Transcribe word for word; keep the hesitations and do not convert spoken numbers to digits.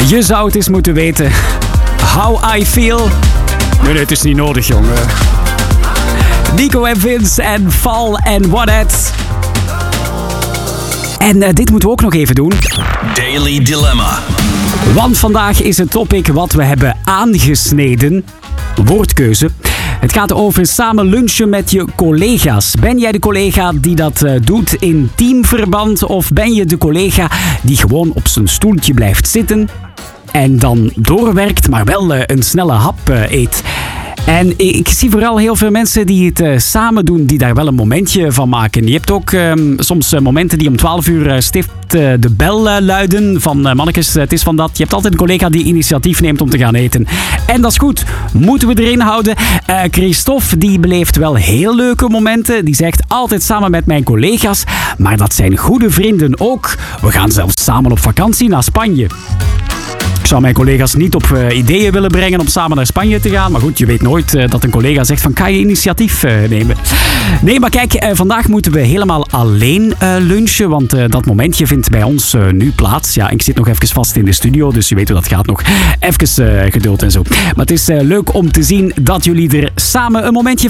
Je zou het eens moeten weten. How I Feel. Nee, nee, het is niet nodig, jongen. Nico en Vince en Val en What At. En uh, dit moeten we ook nog even doen. Daily Dilemma. Want vandaag is het topic wat we hebben aangesneden. Woordkeuze. Het gaat over samen lunchen met je collega's. Ben jij de collega die dat uh, doet in teamverband? Of ben je de collega die gewoon op zijn stoeltje blijft zitten en dan doorwerkt, maar wel uh, een snelle hap uh, eet? En ik zie vooral heel veel mensen die het uh, samen doen, die daar wel een momentje van maken. Je hebt ook uh, soms uh, momenten die om twaalf uur uh, stift uh, de bel uh, luiden van uh, mannetjes, uh, het is van dat. Je hebt altijd een collega die initiatief neemt om te gaan eten. En dat is goed. Moeten we erin houden. Uh, Christophe die beleeft wel heel leuke momenten. Die zegt altijd samen met mijn collega's. Maar dat zijn goede vrienden ook. We gaan zelfs samen op vakantie naar Spanje. Ik zou mijn collega's niet op uh, ideeën willen brengen om samen naar Spanje te gaan. Maar goed, je weet nooit uh, dat een collega zegt van, kan je initiatief uh, nemen? Nee, maar kijk, uh, vandaag moeten we helemaal alleen uh, lunchen. Want uh, dat momentje vindt bij ons uh, nu plaats. Ja, ik zit nog even vast in de studio, dus je weet hoe dat gaat nog. Even uh, geduld en zo. Maar het is uh, leuk om te zien dat jullie er samen een momentje